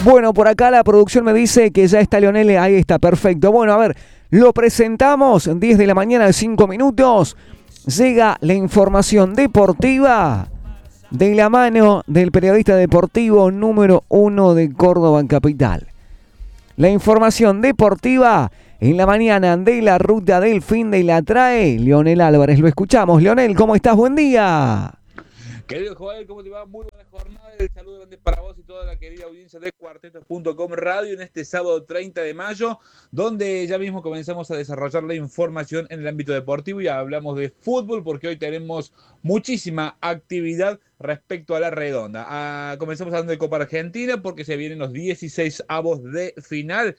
Bueno, por acá la producción me dice que ya está Lionel, ahí está, perfecto. Bueno, a ver, lo presentamos, 10 de la mañana, 5 minutos. Llega la información deportiva de la mano del periodista deportivo número 1 de Córdoba Capital. La información deportiva en la mañana de la ruta del fin de la trae Lionel Álvarez. Lo escuchamos. Lionel, ¿cómo estás? Buen día. Querido Joel, ¿cómo te va? Muy buena jornada. El saludo grande para vos y toda la querida audiencia de Cuartetos.com Radio en este sábado 30 de mayo, donde ya mismo comenzamos a desarrollar la información en el ámbito deportivo y hablamos de fútbol porque hoy tenemos muchísima actividad respecto a la redonda. Comenzamos hablando de Copa Argentina porque se vienen los 16avos de final.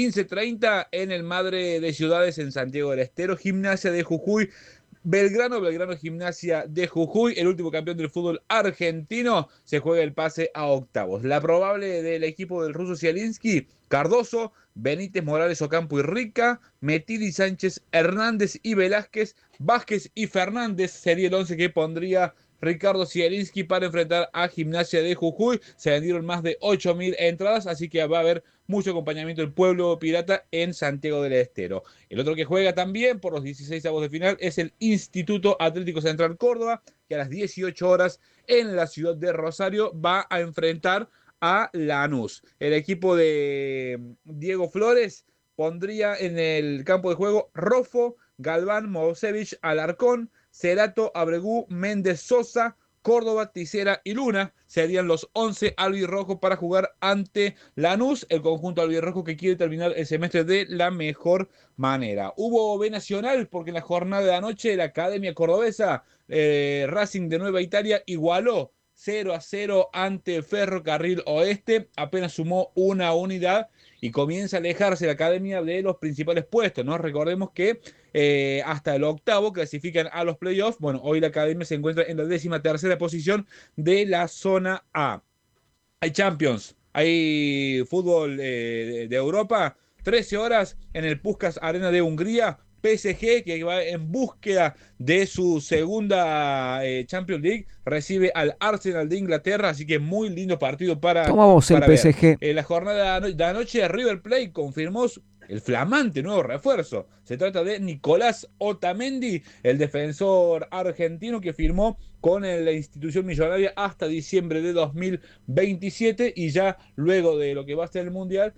15:30 en el Madre de Ciudades en Santiago del Estero. Gimnasia de Jujuy. Belgrano Gimnasia de Jujuy, el último campeón del fútbol argentino, se juega el pase a octavos. La probable del equipo del ruso Zielinski: Cardoso, Benítez, Morales, Ocampo y Rica, Metili, Sánchez, Hernández y Velázquez, Vázquez y Fernández sería el 11 que pondría Ricardo Zielinski para enfrentar a Gimnasia de Jujuy. Se vendieron más de 8.000 entradas, así que va a haber mucho acompañamiento del pueblo pirata en Santiago del Estero. El otro que juega también por los 16avos de final es el Instituto Atlético Central Córdoba, que a las 18 horas en la ciudad de Rosario va a enfrentar a Lanús. El equipo de Diego Flores pondría en el campo de juego Rofo, Galván, Mosevich, Alarcón, Cerato, Abregú, Méndez, Sosa, Córdoba, Tisera y Luna serían los 11 albirrojos para jugar ante Lanús, el conjunto albirrojo que quiere terminar el semestre de la mejor manera. Hubo B Nacional porque en la jornada de anoche la Academia Cordobesa, Racing de Nueva Italia, igualó 0-0 ante Ferrocarril Oeste, apenas sumó una unidad y comienza a alejarse la Academia de los principales puestos, ¿no? Recordemos que hasta el octavo clasifican a los playoffs. Bueno, hoy la Academia se encuentra en la 13ª posición de la zona A. Hay Champions, hay fútbol de Europa, 13 horas en el Puskás Arena de Hungría. PSG, que va en búsqueda de su segunda Champions League, recibe al Arsenal de Inglaterra, así que muy lindo partido para el PSG. La jornada de anoche, River Plate confirmó el flamante nuevo refuerzo. Se trata de Nicolás Otamendi, el defensor argentino que firmó con la institución millonaria hasta diciembre de 2027, y ya luego de lo que va a ser el Mundial,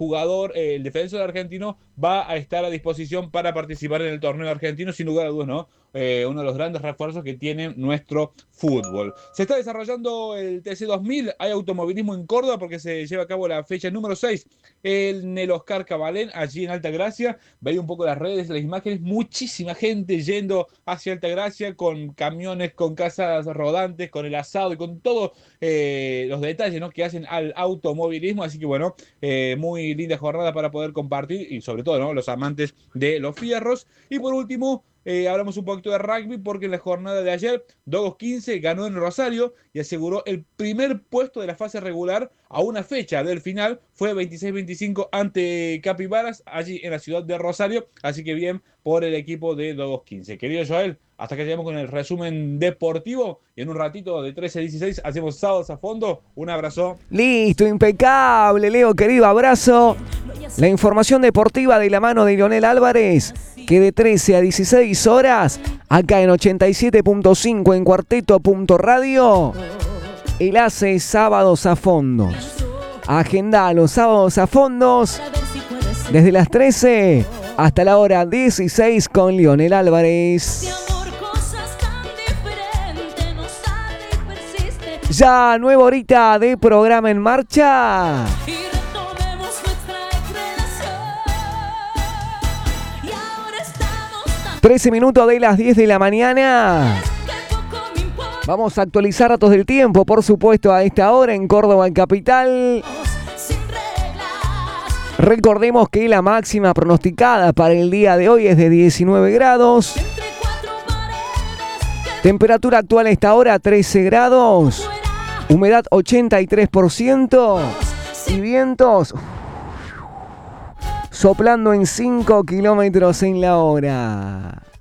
el defensor argentino va a estar a disposición para participar en el torneo argentino, sin lugar a dudas, ¿no? Uno de los grandes refuerzos que tiene nuestro fútbol. Se está desarrollando el TC2000, hay automovilismo en Córdoba porque se lleva a cabo la fecha número 6 en el Oscar Cabalén, allí en Altagracia. Veía un poco las redes, las imágenes, muchísima gente yendo hacia Altagracia con camiones, con casas rodantes, con el asado y con todos los detalles, ¿no?, que hacen al automovilismo. Así que bueno, muy linda jornada para poder compartir, y sobre todo, ¿no?, los amantes de los fierros. Y por último, hablamos un poquito de rugby porque en la jornada de ayer Dogos 15 ganó en Rosario y aseguró el primer puesto de la fase regular a una fecha del final. Fue 26-25 ante Capibaras allí en la ciudad de Rosario, así que bien por el equipo de Dogos 15. Querido Joel, hasta que llegamos con el resumen deportivo y en un ratito de 13 a 16 hacemos Sábados a Fondo. Un abrazo. Listo, impecable, Leo, querido, abrazo. La información deportiva de la mano de Lionel Álvarez, que de 13 a 16 horas, acá en 87.5 en Cuarteto.radio, él hace Sábados a Fondos. Agenda los Sábados a Fondos desde las 13 hasta la hora 16 con Lionel Álvarez. Ya nueva horita de programa en marcha. 13 minutos de las 10 de la mañana. Vamos a actualizar datos del tiempo, por supuesto, a esta hora en Córdoba, en capital. Recordemos que la máxima pronosticada para el día de hoy es de 19 grados. Temperatura actual a esta hora 13 grados. Humedad 83%. Y vientos soplando en 5 kilómetros en la hora.